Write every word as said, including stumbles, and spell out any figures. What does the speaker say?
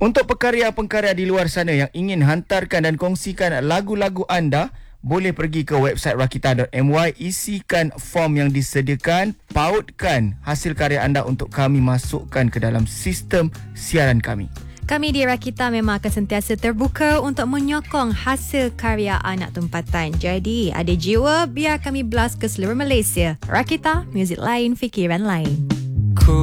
Untuk pekarya-pekarya di luar sana yang ingin hantarkan dan kongsikan lagu-lagu anda, boleh pergi ke website rakita dot my, isikan form yang disediakan, pautkan hasil karya anda untuk kami masukkan ke dalam sistem siaran kami. Kami di Rakita memang akan sentiasa terbuka untuk menyokong hasil karya anak tempatan. Jadi, ada jiwa biar kami blast ke seluruh Malaysia. Rakita, muzik lain, fikiran lain.